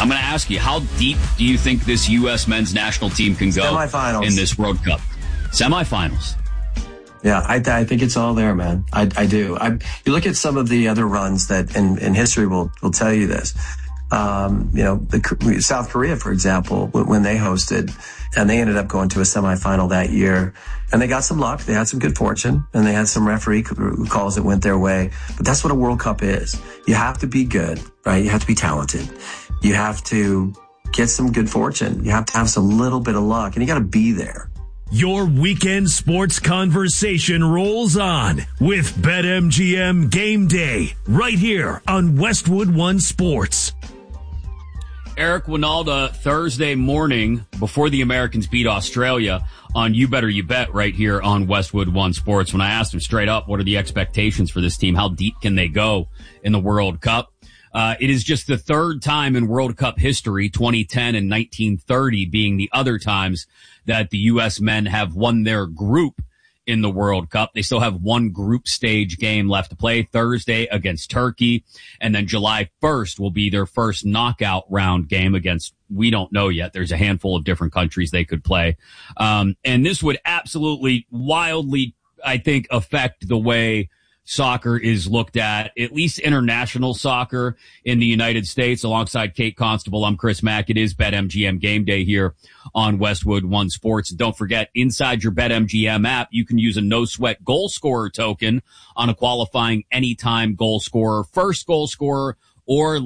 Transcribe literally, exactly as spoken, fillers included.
I'm going to ask you, how deep do you think this U S men's national team can go Semifinals. in this World Cup? Semifinals. Yeah, I, I think it's all there, man. I, I do. I, you look at some of the other runs that, and, and history will, will tell you this. Um, you know, the South Korea, for example, when, when they hosted, and they ended up going to a semifinal that year, and they got some luck, they had some good fortune, and they had some referee calls that went their way. But that's what a World Cup is. You have to be good, right? You have to be talented. You have to get some good fortune. You have to have some little bit of luck, and you got to be there. Your weekend sports conversation rolls on with BetMGM Game Day right here on Westwood One Sports. Eric Winalda, Thursday morning before the Americans beat Australia on You Better You Bet right here on Westwood One Sports. When I asked him straight up, what are the expectations for this team? How deep can they go in the World Cup? Uh, it is just the third time in World Cup history, twenty ten and nineteen thirty being the other times that the U S men have won their group in the World Cup. They still have one group stage game left to play Thursday against Turkey. And then July first will be their first knockout round game against, we don't know yet. There's a handful of different countries they could play. Um, and this would absolutely wildly, I think, affect the way soccer is looked at, at least international soccer in the United States. Alongside Kate Constable, I'm Chris Mack. It is BetMGM Game Day here on Westwood One Sports. And don't forget, inside your BetMGM app, you can use a no-sweat goal scorer token on a qualifying anytime goal scorer, first goal scorer, or